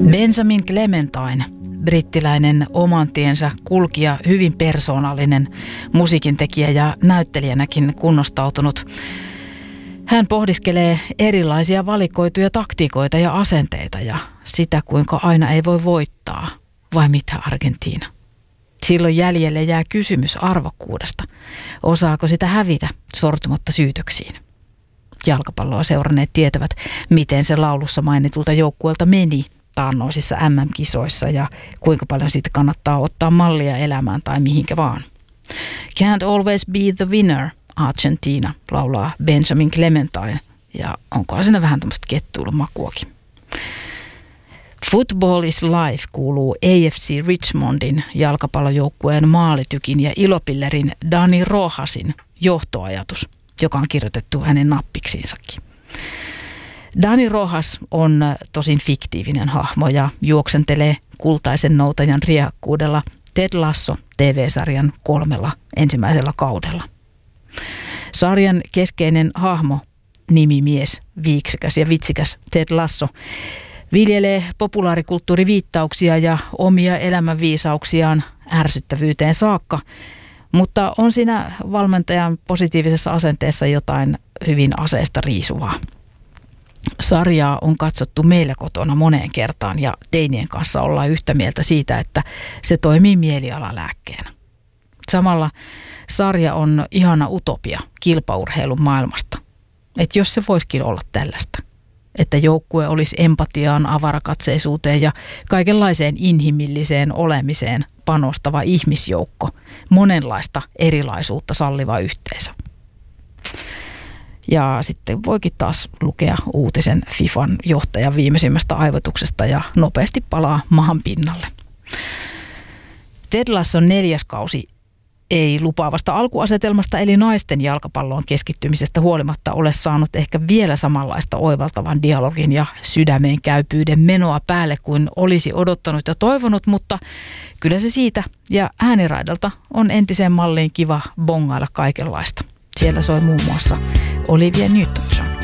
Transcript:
Benjamin Clementine, brittiläinen oman tiensä kulkija, hyvin persoonallinen musiikintekijä ja näyttelijänäkin kunnostautunut. Hän pohdiskelee erilaisia valikoituja taktiikoita ja asenteita ja sitä, kuinka aina ei voi voittaa. Vai mitä, Argentiina? Silloin jäljelle jää kysymys arvokkuudesta. Osaako sitä hävitä sortumatta syytöksiin? Jalkapalloa seuranneet tietävät, miten se laulussa mainitulta joukkueelta meni taannoisissa MM-kisoissa ja kuinka paljon siitä kannattaa ottaa mallia elämään tai mihinkä vaan. Can't always be the winner, Argentina, laulaa Benjamin Clementine, ja onkohan siinä vähän tämmöistä kettuilun makuakin. Football is life kuuluu AFC Richmondin jalkapallojoukkueen maalitykin ja ilopillerin Dani Rojasin johtoajatus, joka on kirjoitettu hänen nappiksiinsakin. Dani Rojas on tosin fiktiivinen hahmo ja juoksentelee kultaisen noutajan riehakkuudella Ted Lasso TV-sarjan 3 ensimmäisellä kaudella. Sarjan keskeinen hahmo, nimimies, viiksikäs ja vitsikäs Ted Lasso, viljelee populaarikulttuuriviittauksia ja omia elämänviisauksiaan ärsyttävyyteen saakka, mutta on siinä valmentajan positiivisessa asenteessa jotain hyvin aseesta riisuvaa. Sarjaa on katsottu meillä kotona moneen kertaan ja teinien kanssa ollaan yhtä mieltä siitä, että se toimii mielialalääkkeenä. Samalla sarja on ihana utopia kilpaurheilun maailmasta. Että jos se voisikin olla tällaista. Että joukkue olisi empatiaan, avarakatseisuuteen ja kaikenlaiseen inhimilliseen olemiseen panostava ihmisjoukko, monenlaista erilaisuutta salliva yhteisö. Ja sitten voikin taas lukea uutisen FIFAn johtajan viimeisimmästä aivotuksesta ja nopeasti palaa maan pinnalle. Ted Lasson 4. kausi ei lupaavasta alkuasetelmasta eli naisten jalkapalloon keskittymisestä huolimatta ole saanut ehkä vielä samanlaista oivaltavan dialogin ja sydämeen käypyyden menoa päälle kuin olisi odottanut ja toivonut, mutta kyllä se siitä ja ääniraidalta on entiseen malliin kiva bongailla kaikenlaista. Siellä soi muun muassa Olivia Newton-John.